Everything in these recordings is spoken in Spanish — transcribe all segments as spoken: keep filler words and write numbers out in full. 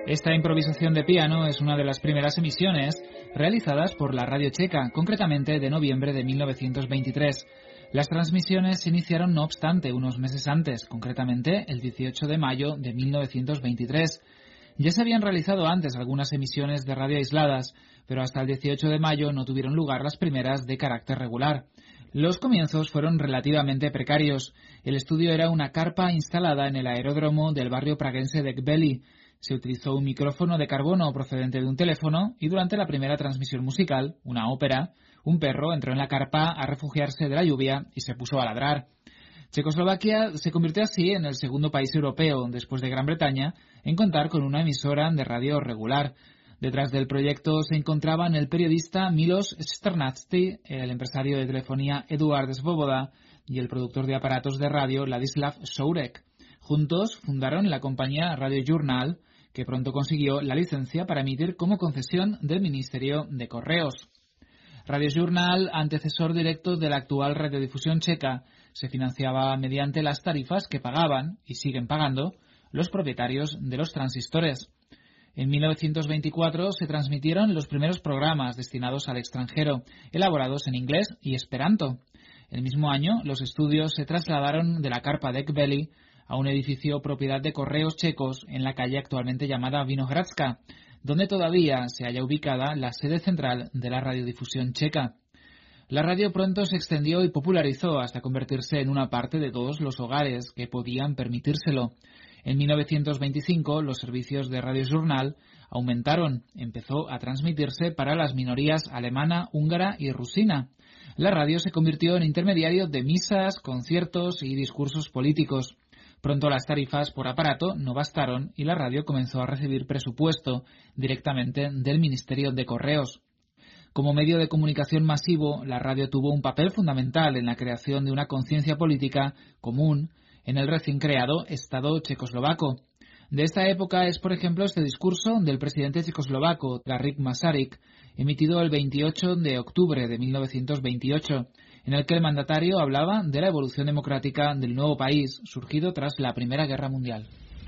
Esta improvisación de piano es una de las primeras emisiones realizadas por la radio checa, concretamente de noviembre de mil novecientos veintitrés. Las transmisiones se iniciaron, no obstante, unos meses antes, concretamente el dieciocho de mayo de mil novecientos veintitrés. Ya se habían realizado antes algunas emisiones de radio aisladas, pero hasta el dieciocho de mayo no tuvieron lugar las primeras de carácter regular. Los comienzos fueron relativamente precarios. El estudio era una carpa instalada en el aeródromo del barrio praguense de Kbely. Se utilizó un micrófono de carbono procedente de un teléfono y durante la primera transmisión musical, una ópera, un perro entró en la carpa a refugiarse de la lluvia y se puso a ladrar. Checoslovaquia se convirtió así en el segundo país europeo, después de Gran Bretaña, en contar con una emisora de radio regular. Detrás del proyecto se encontraban el periodista Milos Sternadski, el empresario de telefonía Eduard Svoboda y el productor de aparatos de radio Ladislav Sourek. Juntos fundaron la compañía Radio Journal, que pronto consiguió la licencia para emitir como concesión del Ministerio de Correos. Radio Journal, antecesor directo de la actual radiodifusión checa, se financiaba mediante las tarifas que pagaban, y siguen pagando, los propietarios de los transistores. En mil novecientos veinticuatro se transmitieron los primeros programas destinados al extranjero, elaborados en inglés y esperanto. El mismo año, los estudios se trasladaron de la carpa de Kbely a un edificio propiedad de Correos checos en la calle actualmente llamada Vinogradska, donde todavía se halla ubicada la sede central de la radiodifusión checa. La radio pronto se extendió y popularizó hasta convertirse en una parte de todos los hogares que podían permitírselo. En mil novecientos veinticinco, los servicios de Radio Journal aumentaron. Empezó a transmitirse para las minorías alemana, húngara y rusina. La radio se convirtió en intermediario de misas, conciertos y discursos políticos. Pronto las tarifas por aparato no bastaron y la radio comenzó a recibir presupuesto directamente del Ministerio de Correos. Como medio de comunicación masivo, la radio tuvo un papel fundamental en la creación de una conciencia política común en el recién creado Estado checoslovaco. De esta época es, por ejemplo, este discurso del presidente checoslovaco, Garrigue Masaryk, emitido el veintiocho de octubre de mil novecientos veintiocho, en el que el mandatario hablaba de la evolución democrática del nuevo país, surgido tras la Primera Guerra Mundial.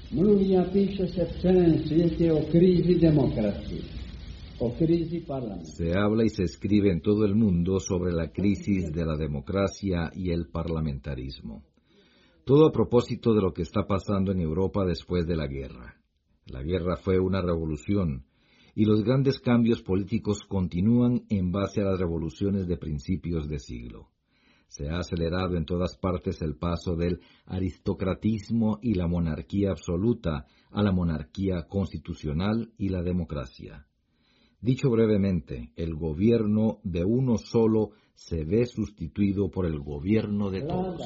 Se habla y se escribe en todo el mundo sobre la crisis de la democracia y el parlamentarismo. Todo a propósito de lo que está pasando en Europa después de la guerra. La guerra fue una revolución, y los grandes cambios políticos continúan en base a las revoluciones de principios de siglo. Se ha acelerado en todas partes el paso del aristocratismo y la monarquía absoluta a la monarquía constitucional y la democracia. Dicho brevemente, el gobierno de uno solo se ve sustituido por el gobierno de todos.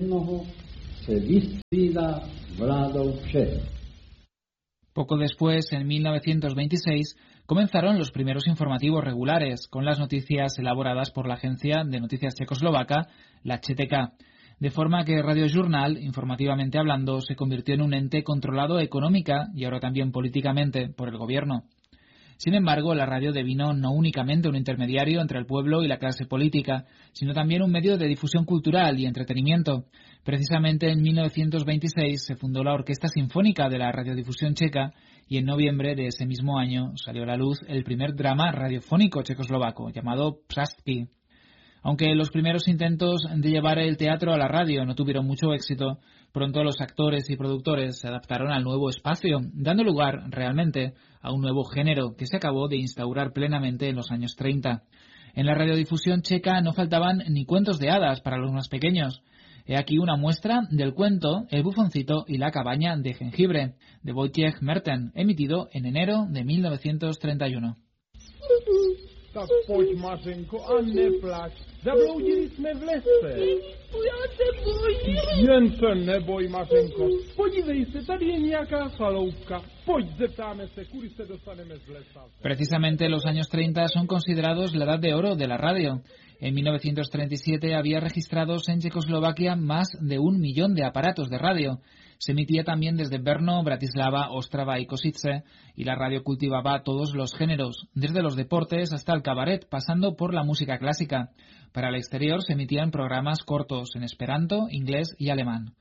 Poco después, en mil novecientos veintiséis, comenzaron los primeros informativos regulares, con las noticias elaboradas por la agencia de noticias checoslovaca, la Č T K, de forma que Radio Journal, informativamente hablando, se convirtió en un ente controlado económica y ahora también políticamente por el gobierno. Sin embargo, la radio devino no únicamente un intermediario entre el pueblo y la clase política, sino también un medio de difusión cultural y entretenimiento. Precisamente en mil novecientos veintiséis se fundó la Orquesta Sinfónica de la Radiodifusión Checa y en noviembre de ese mismo año salió a la luz el primer drama radiofónico checoslovaco, llamado Pšastky. Aunque los primeros intentos de llevar el teatro a la radio no tuvieron mucho éxito, pronto los actores y productores se adaptaron al nuevo espacio, dando lugar realmente a un nuevo género que se acabó de instaurar plenamente en los años treinta. En la radiodifusión checa no faltaban ni cuentos de hadas para los más pequeños. He aquí una muestra del cuento El bufoncito y la cabaña de jengibre, de Wojciech Merten, emitido en enero de mil novecientos treinta y uno. Tak pojď, Mařenko, a neplať. Zabloudili jsme v lese. Já se bojím. Jen se neboj, Mařenko. Podívej se, tady je nějaká chaloupka. Pojď, zeptáme se, kudy se dostaneme z lesa. Precisamente los años treinta son considerados la edad de oro de la radio. En mil novecientos treinta y siete había registrados en Checoslovaquia más de un millón de aparatos de radio. Se emitía también desde Brno, Bratislava, Ostrava y Košice, y la radio cultivaba todos los géneros, desde los deportes hasta el cabaret, pasando por la música clásica. Para el exterior se emitían programas cortos en esperanto, inglés y alemán.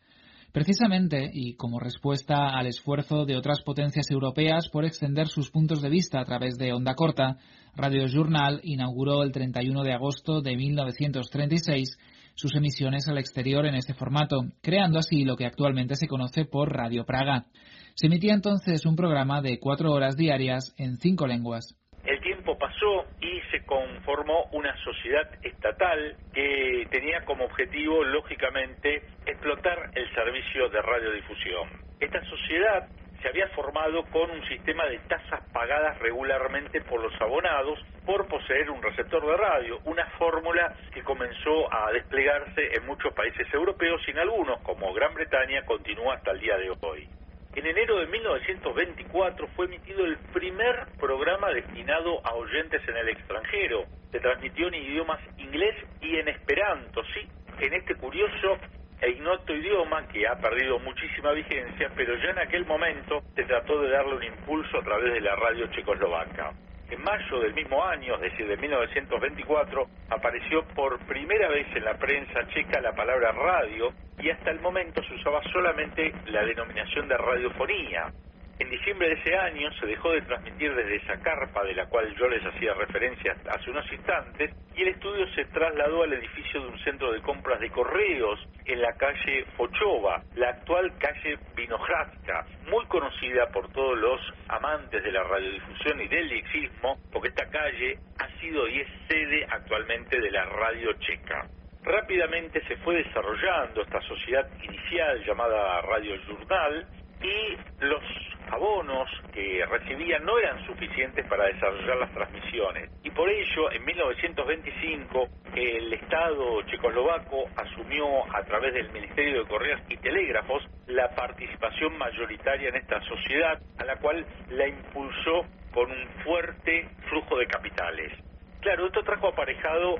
Precisamente, y como respuesta al esfuerzo de otras potencias europeas por extender sus puntos de vista a través de onda corta, Radio Journal inauguró el treinta y uno de agosto de mil novecientos treinta y seis sus emisiones al exterior en este formato, creando así lo que actualmente se conoce por Radio Praga. Se emitía entonces un programa de cuatro horas diarias en cinco lenguas. El tiempo pasó y se conformó una sociedad estatal que tenía como objetivo, lógicamente, explotar el servicio de radiodifusión. Esta sociedad se había formado con un sistema de tasas pagadas regularmente por los abonados por poseer un receptor de radio, una fórmula que comenzó a desplegarse en muchos países europeos y en algunos, como Gran Bretaña, continúa hasta el día de hoy. En enero de mil novecientos veinticuatro fue emitido el primer programa destinado a oyentes en el extranjero. Se transmitió en idiomas inglés y en esperanto, sí, en este curioso e ignoto idioma que ha perdido muchísima vigencia, pero ya en aquel momento se trató de darle un impulso a través de la radio checoslovaca. En mayo del mismo año, es decir, de mil novecientos veinticuatro, apareció por primera vez en la prensa checa la palabra radio y hasta el momento se usaba solamente la denominación de radiofonía. En diciembre de ese año se dejó de transmitir desde esa carpa de la cual yo les hacía referencia hace unos instantes y el estudio se trasladó al edificio de un centro de compras de correos en la calle Fochova, la actual calle Vinogradska, muy conocida por todos los amantes de la radiodifusión y del lexismo, porque esta calle ha sido y es sede actualmente de la radio checa. Rápidamente se fue desarrollando esta sociedad inicial llamada Radio Journal y los abonos que recibían no eran suficientes para desarrollar las transmisiones y por ello en mil novecientos veinticinco el Estado checoslovaco asumió a través del Ministerio de Correos y Telégrafos la participación mayoritaria en esta sociedad, a la cual la impulsó con un fuerte flujo de capitales. Claro, esto trajo aparejado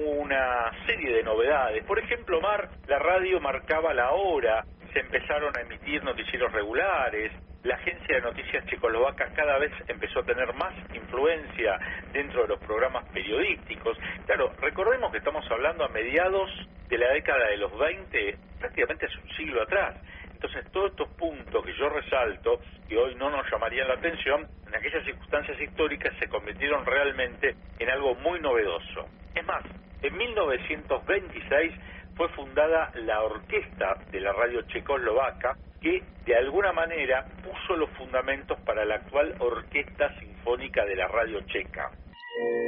una serie de novedades. Por ejemplo, Mar, la radio marcaba la hora, se empezaron a emitir noticieros regulares, la agencia de noticias checoslovacas cada vez empezó a tener más influencia dentro de los programas periodísticos. Claro, recordemos que estamos hablando a mediados de la década de los veinte, prácticamente hace un siglo atrás. Entonces, todos estos puntos que yo resalto, que hoy no nos llamarían la atención, en aquellas circunstancias históricas se convirtieron realmente en algo muy novedoso. Es más, en mil novecientos veintiséis fue fundada la orquesta de la radio checoslovaca, que de alguna manera puso los fundamentos para la actual Orquesta Sinfónica de la Radio Checa.